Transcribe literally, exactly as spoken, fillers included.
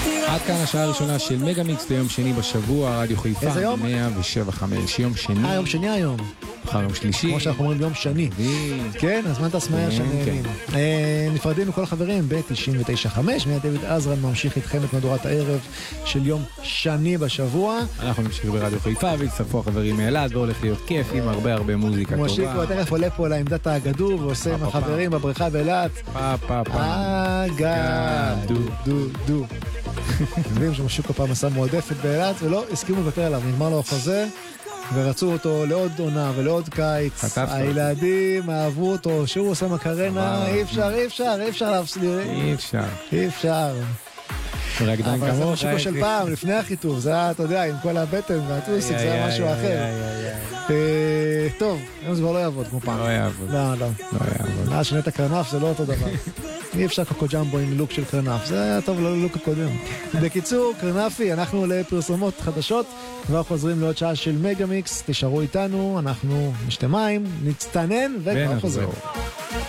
עד כאן השעה הראשונה של מגה מיקס ליום שני בשבוע, רדיו חיפה. איזה יום? מאה ושבע חמש, יום שני. אה, יום שני היום. מחר יום שלישי. כמו שאנחנו אומרים יום שני. כן, אז מה אתה שמח שנהנים. נפרדים מכל החברים ב-תשעים ותשע חמש, מיד דוד עזרן ממשיך איתכם את מדורת הערב של יום שני בשבוע. אנחנו נמשיך ברדיו חיפה והצטרפו החברים מאלעד, והולך להיות כיף עם הרבה הרבה מוזיקה טובה. מושיקו תכף עולה פה לעמדת האגדו ועושה עם החברים בבריכה באלעד. פה פה פה. אגדו דו דו. יודעים שמושיקו פעם עשה מועדפת באלעד ולא הסכימו לוותר עליו, נגמר לו החוזה. ורצו אותו לעוד עונה ולעוד קיץ. הילדים אהבו אותו, שהוא עושה מקרנה, אי אפשר, אי אפשר, אי אפשר להפסיד. אי אפשר. אי אפשר. אבל זה משהו של פעם, לפני החיתוף, זה היה, אתה יודע, עם כל הבטן והטוויסיק, זה היה משהו אחר. טוב, היום זה כבר לא יעבוד כמו פעם. לא יעבוד. לא, לא. מה, שנת הקרנף זה לא אותו דבר. אי אפשר קוקו ג'מבו עם לוק של קרנף, זה היה טוב ללוק הקודם. בקיצור, קרנפי, אנחנו לפרסומות חדשות, כבר חוזרים לעוד שעה של מגה מיקס, תשארו איתנו, אנחנו נשתה מים, נצטנן וכבר חוזרים.